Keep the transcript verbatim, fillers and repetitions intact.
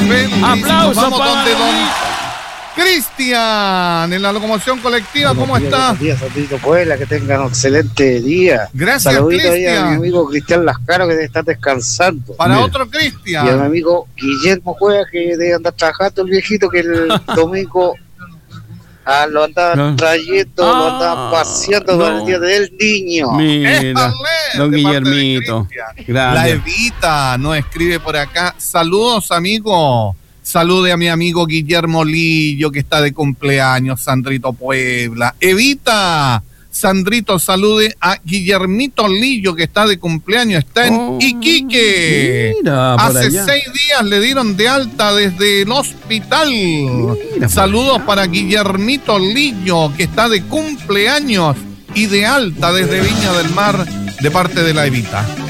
feliz. Aplausos vamos para donde don Luis. Cristian en la locomoción colectiva. Buenos ¿Cómo días, está? Buenos días, Sandrito Puebla, que tengan un excelente día. Gracias, Saludito ahí a mi Cristian. amigo Cristian Lascaro, que debe estar descansando. Para Mira. otro Y a mi Cristian. amigo Guillermo Cueva, que debe andar trabajando, el viejito, que el domingo ah, lo andaban Ah. trayendo, lo Ah, andaban paseando no. para el día del niño. Mira, Épale, don de parte de Guillermito. Cristian. La Gracias. Evita nos escribe por acá. Saludos, amigo. Salude a mi amigo Guillermo Lillo, que está de cumpleaños, Sandrito Puebla. Evita, Sandrito, salude a Guillermito Lillo, que está de cumpleaños, está en Oh, Iquique. mira, por Hace allá. seis días le dieron de alta desde el hospital. Mira, por Saludos allá. para Guillermito Lillo, que está de cumpleaños y de alta desde Viña del Mar, de parte de la Evita.